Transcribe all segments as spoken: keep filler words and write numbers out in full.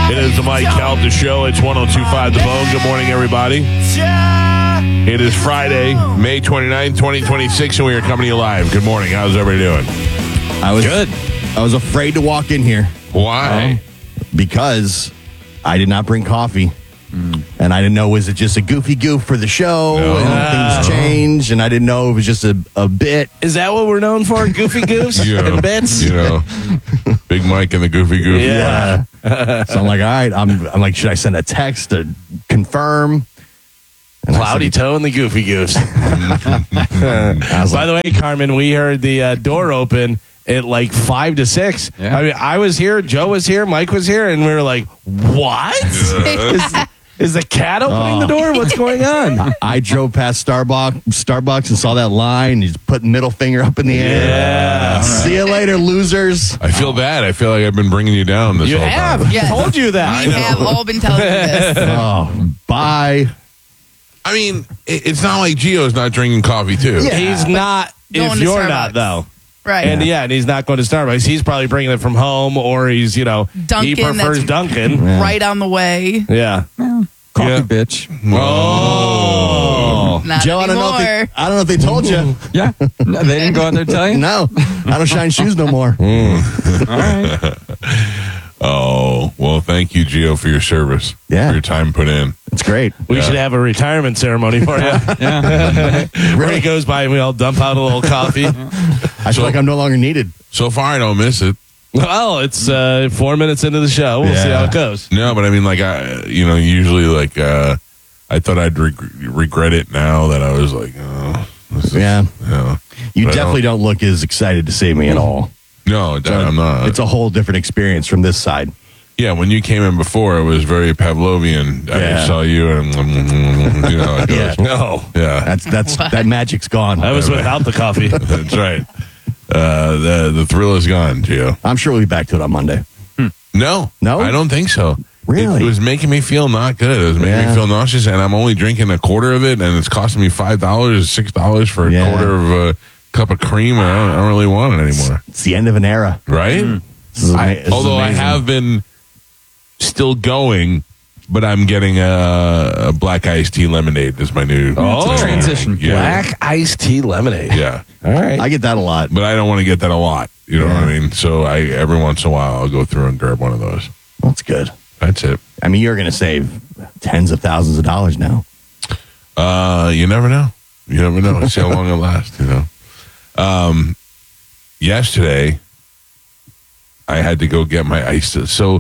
It is the Mike Calta Show. It's one oh two point five The Bone. Good morning, everybody. It is Friday, May twenty-ninth, twenty twenty-six, and we are coming to you live. Good morning. How's everybody doing? I was good. I was afraid to walk in here. Why? Um, because I did not bring coffee. Mm. And I didn't know, was it just a goofy goof for the show? No. And things changed, and I didn't know it was just a, a bit. Is that what we're known for? Goofy goofs You know, and bits? You know, Big Mike and the Goofy Goof. Yeah. So I'm like, all right. I'm, I'm like, should I send a text to confirm? And I Cloudy said- toe and the goofy goofs. I was By like, the way, Carmen, we heard the uh, door open at like five to six. Yeah. I mean, I was here, Joe was here, Mike was here, and we were like, what? is, is the cat opening the door? What's going on? I drove past Starbucks, Starbucks and saw that line. He's putting middle finger up in the air. Yeah. See you later, losers. I feel bad. I feel like I've been bringing you down this You whole have. time. Yes. Told you that. We have all been telling you this. Oh, bye. I mean, it- it's not like Gio's not drinking coffee, too. Yeah. He's not, Going if to you're Starbucks. not, though. Right. And yeah, and he's not going to Starbucks. He's probably bringing it from home, or he's, you know, he Dunkin', prefers that's- Dunkin'. Right on the way. Yeah. Coffee Yeah. bitch. Oh. Not Joe, I don't, know if anymore. they, I don't know if they told you. Yeah. No, they didn't go out there to tell you? No, I don't shine shoes no more. All right. Oh, well, thank you, Gio, for your service. Yeah. For your time put in. It's great. We Yeah. should have a retirement ceremony for you. Yeah. Where he goes by and we all dump out a little coffee. I So- feel like I'm no longer needed. So far, I don't miss it. Well, it's uh, four minutes into the show. We'll see Yeah. how it goes. No, but I mean, like, I, you know, usually, like, uh, I thought I'd reg- regret it now that I was like, oh, this is, Yeah. you know. You But I definitely don't look as excited to see me at all. No, So I'm not. It's a whole different experience from this side. Yeah, when you came in before, it was very Pavlovian. Yeah. I saw you, and you know, it Yeah. goes. No, Yeah, That's that's What? that magic's gone. I was without the coffee. that's right. Uh, the the thrill is gone, Gio. I'm sure we'll be back to it on Monday. No, No? I don't think so. Really? It, it was making me feel not good. It was making Yeah. me feel nauseous, and I'm only drinking a quarter of it, and it's costing me five dollars, six dollars for a Yeah. quarter of a cup of cream. And I don't, I don't really want it anymore. It's the end of an era. Right? This is ama- I, this is although I amazing. have been still going, but I'm getting a, a black iced tea lemonade. Is my new Oh. uh, Transition. Yeah, Black iced tea lemonade. yeah. All right. I get that a lot. But I don't want to get that a lot. You know Yeah. what I mean? So I every once in a while I'll go through and grab one of those. That's good. That's it. I mean, you're going to save tens of thousands of dollars now. Uh, you never know. You never know. See how long it lasts. You know. Um, yesterday I had to go get my ice. So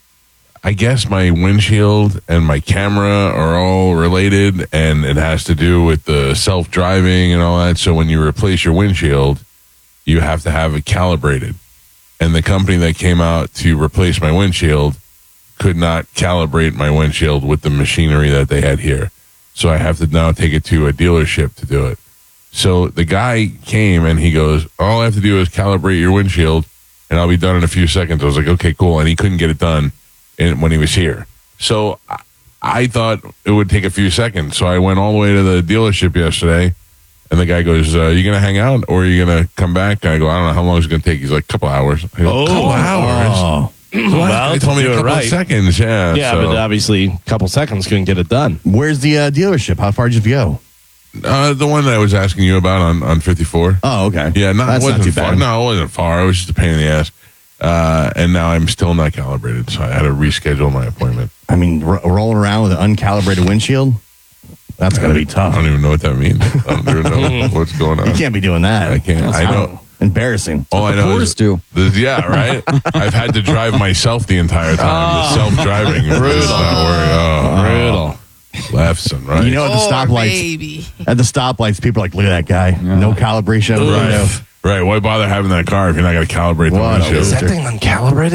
I guess my windshield and my camera are all related, and it has to do with the self-driving and all that. So when you replace your windshield, you have to have it calibrated. And the company that came out to replace my windshield could not calibrate my windshield with the machinery that they had here. So I have to now take it to a dealership to do it. So the guy came and he goes, all I have to do is calibrate your windshield and I'll be done in a few seconds. I was like, okay, cool. And he couldn't get it done in, when he was here. So I, I thought it would take a few seconds. So I went all the way to the dealership yesterday. And the guy goes, uh, you going to hang out or are you going to come back? And I go, I don't know how long it's going to take. He's like, a couple hours. I go, Oh. couple hours? Oh, Well, He told me you a were couple right. of seconds. Yeah. Yeah, so, but obviously a couple seconds couldn't get it done. where's the uh, dealership? How far did you go? uh, the one that I was asking you about on, on fifty-four. Oh, okay. Yeah, not, That's it wasn't not too far. bad. No, it wasn't far. It was just a pain in the ass. Uh, and now I'm still not calibrated, so I had to reschedule my appointment. I mean, ro- rolling around with an uncalibrated windshield, that's going to be I tough. don't even know what that means. I don't even know what's going on. You can't be doing that. I can't. That's I know. Embarrassing. All I know Poors is do. the- yeah, right. I've had to drive myself the entire time. The self-driving, brutal. Not worry. Oh, Brutal. lefts and right. You know, at the Oh, stoplights, baby. at the stoplights, people are like, look at that guy. No calibration of the window. right, right. Why bother having that car if you're not going to calibrate the What a windshield? Is that thing uncalibrated?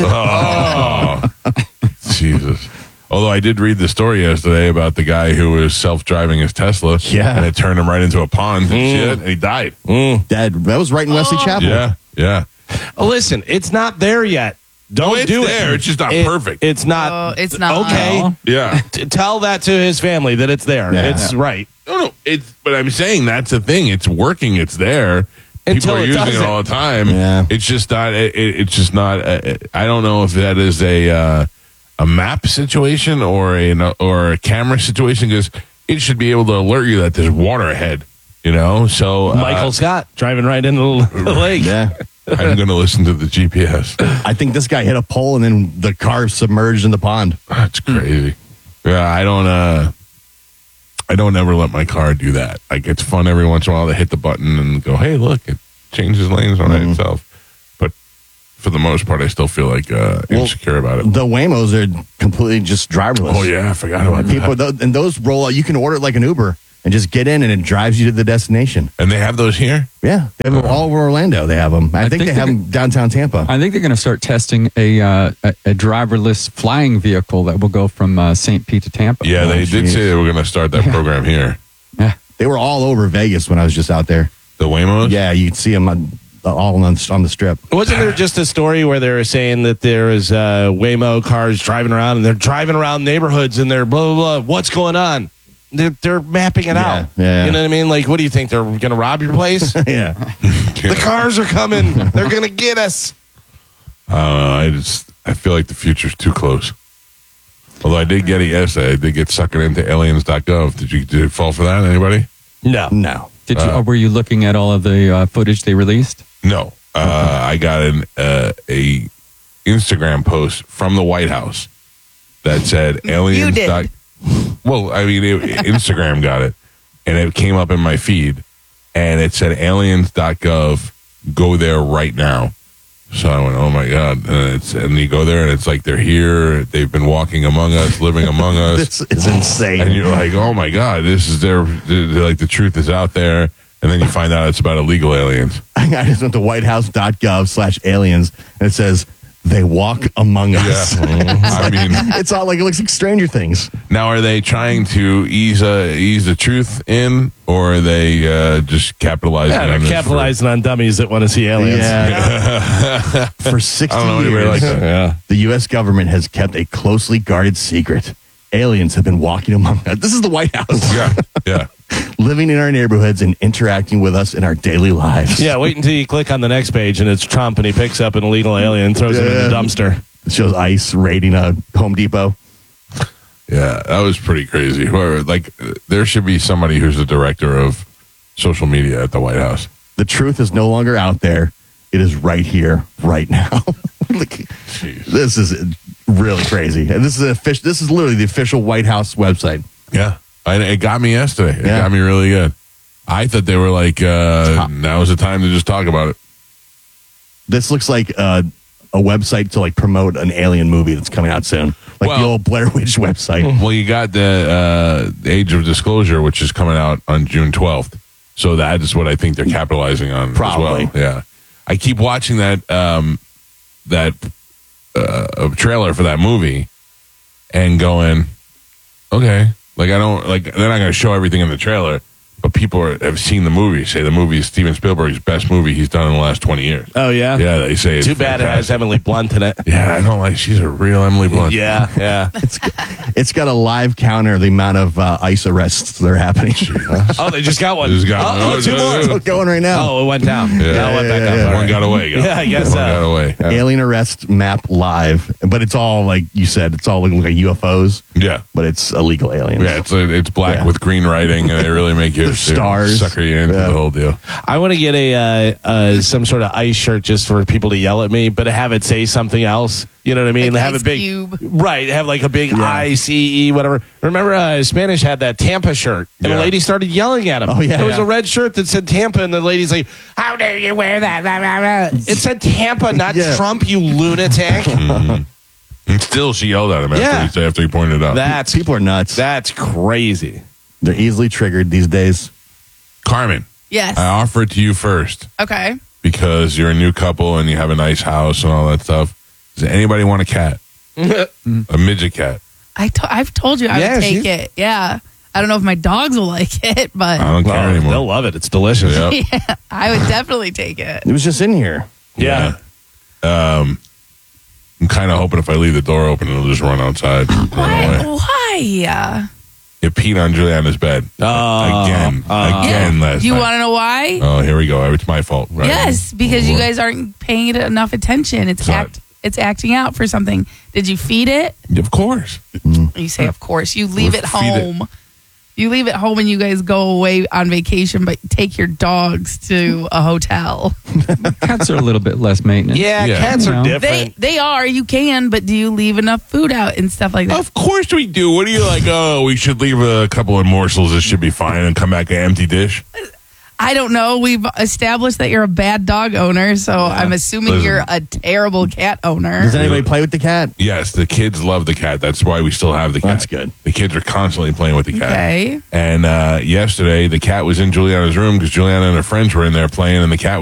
Oh, Jesus. Although I did read the story yesterday about the guy who was self-driving his Tesla. Yeah. And it turned him right into a pond and shit, and he died. Dead. That was right in Wesley Chapel. Yeah, yeah. Oh, listen, it's not there yet. Don't Oh, it's do it. there. It's just not It- perfect. It's not. Oh, it's not. Okay. No. Yeah. T- tell that to his family that it's there. Yeah. It's right. No, no. It's, but I'm saying that's the thing. It's working. It's there. Until People are it using it doesn't. all the time. Yeah. It's just not. It, it- it's just not. Uh, I don't know if that is a. Uh, a map situation or a or a camera situation because it should be able to alert you that there's water ahead. You know, so uh, Michael Scott driving right into the lake. Yeah. I'm going to listen to the G P S. I think this guy hit a pole and then the car submerged in the pond. That's crazy. Yeah, I don't. Uh, I don't ever let my car do that. Like it's fun every once in a while to hit the button and go, "Hey, look, it changes lanes on Mm-hmm. it itself." But for the most part, I still feel like uh, Well, insecure about it. The Waymos are completely just driverless. Oh yeah, I forgot about People that. and those roll out. You can order it like an Uber and just get in and it drives you to the destination. And they have those here. Yeah, they have them all over Orlando. They have them. I, I think, think they have they're- them downtown Tampa. I think they're going to start testing a, uh, a a driverless flying vehicle that will go from uh, Saint Pete to Tampa. Yeah, Oh, they did geez. say they were going to start that program here. Yeah. They were all over Vegas when I was just out there. The Waymos. Yeah, you'd see them on, all on, on the strip. Wasn't there just a story where they were saying that there is uh, Waymo cars driving around and they're driving around neighborhoods and they're blah, blah, blah. What's going on? They're, they're mapping it Yeah, out. yeah. You know what I mean? Like, what do you think? They're going to rob your place? Yeah. The cars are coming. They're going to get us. Uh, I just I feel like the future's too close. Although I did get it yesterday, I did get suckered into aliens dot gov. Did you did it fall for that? Anybody? No. No. Did you? Uh, or were you looking at all of the uh, footage they released? No. Uh, I got an uh, a Instagram post from the White House that said aliens. did. Dot, well, I mean, it, Instagram got it, and it came up in my feed, and it said aliens dot gov. Go there right now. So I went, oh my god! And, it's, and you go there, and it's like they're here. They've been walking among us, living among us. This is insane. And you're like, oh my god, this is their they're like the truth is out there. And then you find out it's about illegal aliens. I just went to whitehouse.gov slash aliens and it says they walk among us. Yeah, I mean, It's all like it looks like Stranger Things. now are they trying to ease uh, ease the truth in, or are they uh, just capitalizing? Yeah, on they're this capitalizing on dummies that want to see aliens. Yeah. For sixty I don't know anybody years, like that. Yeah. the U S government has kept a closely guarded secret. Aliens have been walking among us. This is the White House. For, yeah, yeah. Living in our neighborhoods and interacting with us in our daily lives. Yeah, wait until you click on the next page and it's Trump and he picks up an illegal alien and throws it in Yeah. the dumpster. It shows ICE raiding a Home Depot. Yeah, that was pretty crazy. Whoever, like, uh, there should be somebody who's the director of social media at the White House. The truth is no longer out there. It is right here, right now. Like, Jeez. this is really crazy. And this is an official. This is literally the official White House website. Yeah, I, it got me yesterday. It Yeah. got me really good. I thought they were like, uh, now's the time to just talk about it. This looks like uh, a website to like promote an alien movie that's coming out soon, like Well- the old Blair Witch website. Well, you got the uh, Age of Disclosure, which is coming out on June twelfth. So that is what I think they're capitalizing on Probably. as well. Yeah. I keep watching that um, that uh, trailer for that movie and going, okay. Like, I don't, like, they're not going to show everything in the trailer, but people are, have seen the movie, say the movie is Steven Spielberg's best movie he's done in the last twenty years. Oh, yeah? Yeah, they say it's Too bad it has fantastic. Emily Blunt in it. Yeah, I don't like, she's a real Emily Blunt. Yeah, yeah. It's got a live counter the amount of uh, ICE arrests that are happening. Oh, they just got one. Just got- oh, oh, two more. Still going right now. Oh, it went down. Yeah, Yeah, it went back yeah, up. yeah, All One right. got away. Got- Yeah, I guess One so. got away. Alien arrest map live, but it's all like you said. It's all looking like U F Os, Yeah. but it's illegal aliens. Yeah, it's it's black Yeah. with green writing, and they really make you There's stars. sucker you into Yeah. the whole deal. I want to get a uh, uh, some sort of ice shirt just for people to yell at me, but have it say something else. You know what I mean? Like have Ice a big Cube. right. Have like a big Yeah. I C E whatever. Remember, uh, Spanish had that Tampa shirt, and Yeah. the lady started yelling at him. Oh, yeah. it was Yeah. a red shirt that said Tampa, and the lady's like, "How dare you wear that?" Blah, blah, blah. It said Tampa, not Yeah. Trump. You lunatic. And still, she yelled at him after, Yeah. he, after he pointed it out. That's People are nuts. that's crazy. They're easily triggered these days. Carmen, Yes. I offer it to you first Okay. because you're a new couple and you have a nice house and all that stuff. Does anybody want a cat? A midget cat? I to- I've told you I Yeah, would take she's- it. Yeah. I don't know if my dogs will like it, but I don't care Well, anymore. they'll love it. It's delicious. Yep. yeah, I would definitely take it. It was just in here. Yeah. Um, I'm kind of hoping if I leave the door open, it'll just run outside. Run Why? away. Why? It peed on Juliana's bed. Oh, again. oh. again last Do you night. want to know why? Oh, here we go. It's my fault. Right. Yes, because you guys aren't paying it enough attention. It's It's not- act. it's acting out for something. Did you feed it? Of course. You say, of course. You leave Let's it feed it. home. You leave it home and you guys go away on vacation, but take your dogs to a hotel. Cats are a little bit less maintenance. Yeah, Yeah. cats You are know. They different. they are. You can, but do you leave enough food out and stuff like that? Of course we do. What are you like? Oh, we should leave a couple of morsels. This should be fine, and come back an empty dish. I don't know. We've established that you're a bad dog owner, so I'm assuming Listen. you're a terrible cat owner. Does anybody play with the cat? Yes, the kids love the cat. That's why we still have the cat. That's good. The kids are constantly playing with the cat. Okay. And uh, yesterday, the cat was in Juliana's room because Juliana and her friends were in there playing, and the cat